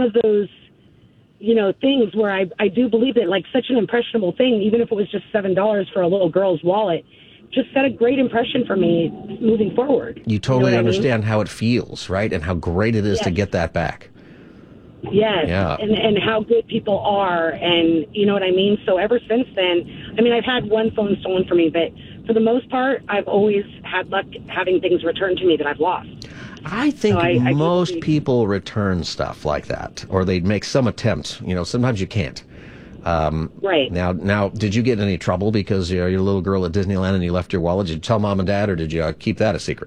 one of those, things where I do believe that, like, such an impressionable thing, even if it was just $7 for a little girl's wallet, just set a great impression for me moving forward. You totally understand how it feels, right? And how great it is to get that back. Yes, yeah. and how good people are, and you know what I mean? So ever since then, I've had one phone stolen from me, but for the most part, I've always had luck having things returned to me that I've lost. I think most people return stuff like that, or they make some attempt. Sometimes you can't. Right. Now, did you get in any trouble because you're a little girl at Disneyland and you left your wallet? Did you tell mom and dad, or did you keep that a secret?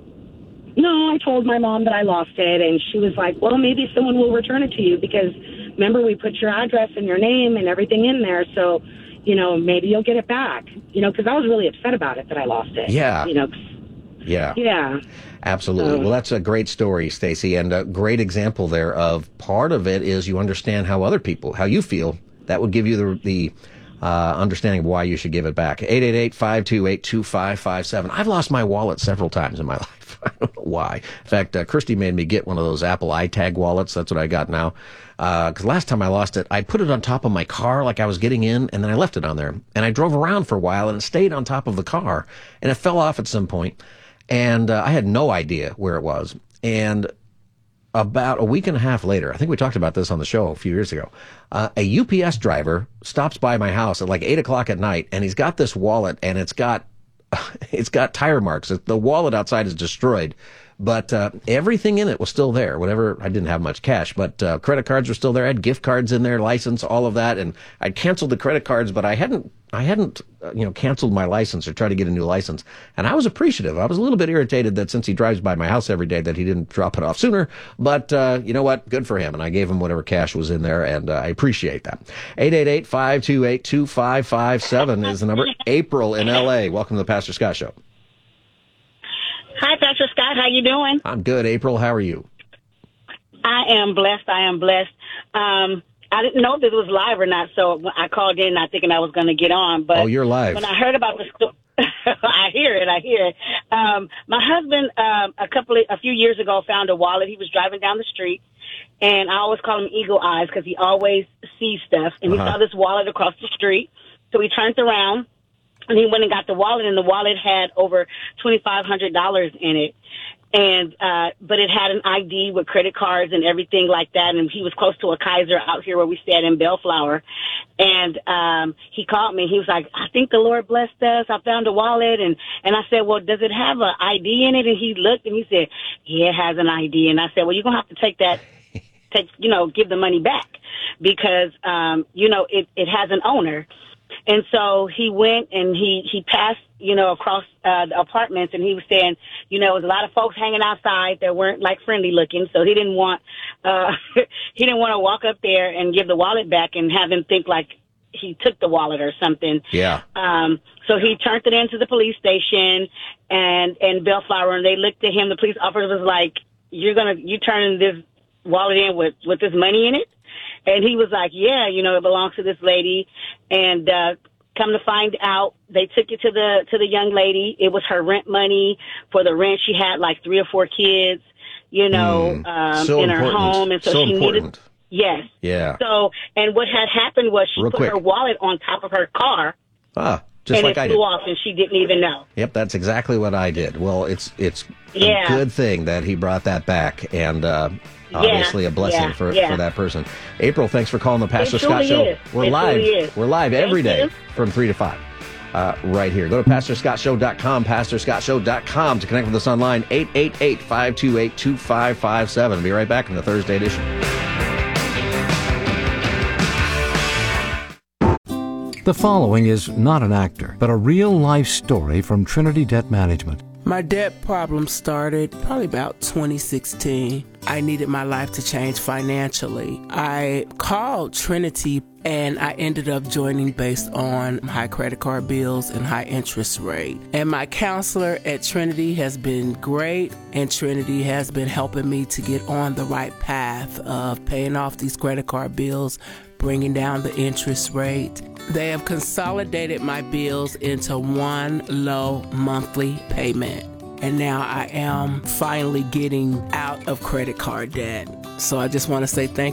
No, I told my mom that I lost it, and she was like, well, maybe someone will return it to you because, remember, we put your address and your name and everything in there, so, maybe you'll get it back. Because I was really upset about it that I lost it. Yeah. Yeah. Yeah. Absolutely. Well, that's a great story, Stacy, and a great example there of part of it is you understand how you feel. That would give you the understanding of why you should give it back. 888-528-2557. I've lost my wallet several times in my life. I don't know why. In fact, Christy made me get one of those Apple iTag wallets. That's what I got now. Because last time I lost it, I put it on top of my car like I was getting in, and then I left it on there. And I drove around for a while, and it stayed on top of the car. And it fell off at some point. And I had no idea where it was. And about a week and a half later, I think we talked about this on the show a few years ago, a UPS driver stops by my house at like 8 o'clock at night, and he's got this wallet, and it's got tire marks. The wallet outside is destroyed, but everything in it was still there. Whatever, I didn't have much cash, but credit cards were still there. I had gift cards in there, license, all of that, and I'd canceled the credit cards, but I hadn't canceled my license or tried to get a new license. And I was appreciative. I was a little bit irritated that since he drives by my house every day that he didn't drop it off sooner. But you know what? Good for him. And I gave him whatever cash was in there, and I appreciate that. 888-528-2557 is the number. April in L.A. Welcome to the Pastor Scott Show. Hi, Pastor Scott. How you doing? I'm good. April, how are you? I am blessed. I didn't know if it was live or not, so I called in not thinking I was going to get on. But you're live. When I heard about the story, I hear it. My husband, a few years ago, found a wallet. He was driving down the street, and I always call him Eagle Eyes because he always sees stuff. And he saw this wallet across the street, so he turned around, and he went and got the wallet, and the wallet had over $2,500 in it. And, but it had an ID with credit cards and everything like that. And he was close to a Kaiser out here where we stayed in Bellflower. And, he called me. He was like, I think the Lord blessed us. I found a wallet. And I said, well, does it have an ID in it? And he looked and he said, yeah, it has an ID. And I said, well, you're going to have to give the money back because, it has an owner. And so he went and he passed, across the apartments, and he was saying, there was a lot of folks hanging outside that weren't like friendly looking. So he didn't want to walk up there and give the wallet back and have him think like he took the wallet or something. Yeah. So he turned it into the police station and Bellflower, and they looked at him. The police officer was like, you turning this wallet in with this money in it? And he was like, yeah, it belongs to this lady. And, come to find out, they took it to the young lady. It was her rent money for the rent. She had like 3 or 4 kids, in her home. And so she needed, yes. Yeah. So, and what had happened was she put her wallet on top of her car. Just and like I did. It flew off, and she didn't even know. Yep, that's exactly what I did. Well, it's a good thing that he brought that back, and obviously a blessing for that person. April, thanks for calling the Pastor Scott Show. We're live. We're live every day from 3 to 5. Right here. Go to PastorScottShow.com, PastorScottShow.com to connect with us online. 888-528-2557. Be right back in the Thursday edition. The following is not an actor, but a real-life story from Trinity Debt Management. My debt problem started probably about 2016. I needed my life to change financially. I called Trinity, and I ended up joining based on high credit card bills and high interest rate. And my counselor at Trinity has been great, and Trinity has been helping me to get on the right path of paying off these credit card bills, bringing down the interest rate. They have consolidated my bills into one low monthly payment. And now I am finally getting out of credit card debt. So I just want to say thank